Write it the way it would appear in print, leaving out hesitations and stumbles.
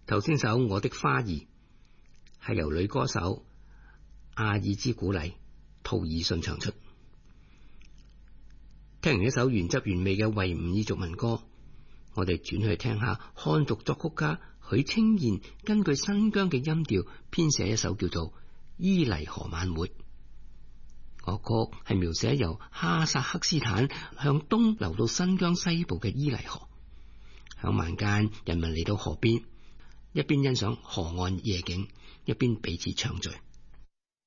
頭先首《我的花兒》係由女歌手阿爾茲古麗、圖爾遜唱出。聽完一首原汁原味嘅維吾爾族民歌，我哋轉去聽下漢族作曲家許清彥根據新疆嘅音調編寫一首叫做《伊犁河晚會》。樂曲係描寫由哈薩克斯坦向東流到新疆西部嘅伊犁河，響晚間人民嚟到河邊，一邊欣賞河岸夜景，一邊彼此暢敘。